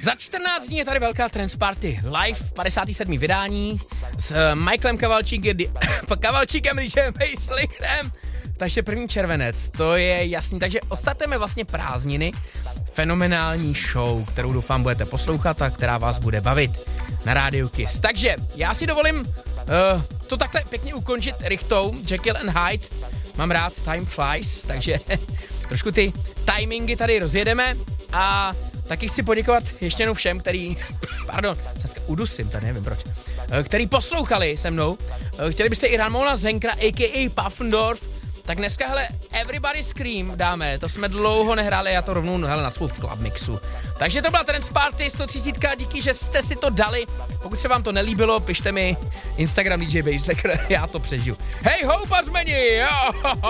Za 14 dní je tady velká Trance Party live, 57. vydání s Michaelem Kavalčíkem, DJem Basslingerem. Takže 1. červenec, to je jasný. Takže odstartujeme vlastně prázdniny, fenomenální show, kterou doufám budete poslouchat a která vás bude bavit na rádiu Kiss. Takže já si dovolím to takhle pěkně ukončit rychtou, Jekyll and Hyde. Mám rád Time Flies, takže trošku ty timingy tady rozjedeme a taky chci poděkovat ještě jednou všem, který, dneska udusím, tady nevím proč, který poslouchali se mnou. Chtěli byste i Ramona Zenkra, a.k.a. Puffendorf, tak dneska, hele, Everybody Scream dáme, to jsme dlouho nehráli, já to rovnou, hele, na svou v Club Mixu. Takže to byla Trance Party 130, díky, že jste si to dali. Pokud se vám to nelíbilo, pište mi Instagram DJ Basslinger, já to přežiju. Hej ho, pařmeni, jo!